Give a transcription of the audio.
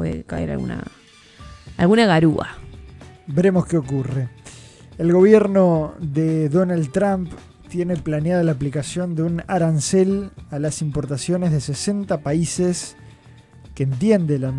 puede caer alguna garúa. Veremos qué ocurre. El gobierno de Donald Trump tiene planeada la aplicación de un arancel a las importaciones de 60 países que entiende la